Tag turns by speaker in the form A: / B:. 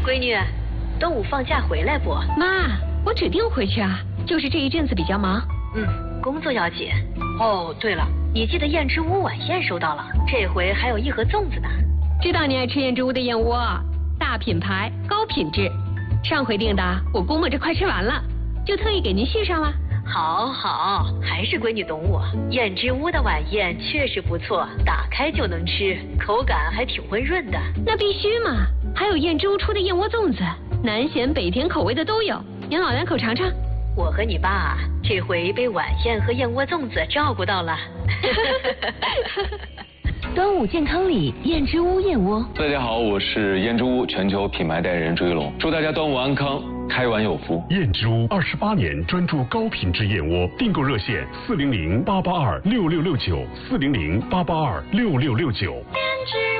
A: 闺女，端午放假回来不？
B: 妈，我指定回去啊，就是这一阵子比较忙。
A: 工作要紧。哦，对了，你记得燕之屋晚宴收到了，这回还有一盒粽子呢。
B: 知道你爱吃燕之屋的燕窝，大品牌，高品质。上回订的，我估摸着快吃完了，就特意给您续上了。
A: 好，还是闺女懂我。燕之屋的晚宴确实不错，打开就能吃，口感还挺温润的。
B: 那必须嘛，还有燕之屋出的燕窝粽子，南咸北甜口味的都有，您老两口尝尝。
A: 我和你爸这回被晚宴和燕窝粽子照顾到了。
C: 端午健康礼，燕之屋燕窝。
D: 大家好，我是燕之屋全球品牌代言人朱一龙，祝大家端午安康，开碗有福。
E: 燕之屋28年专注高品质燕窝，订购热线400-882-6669，400-882-6669。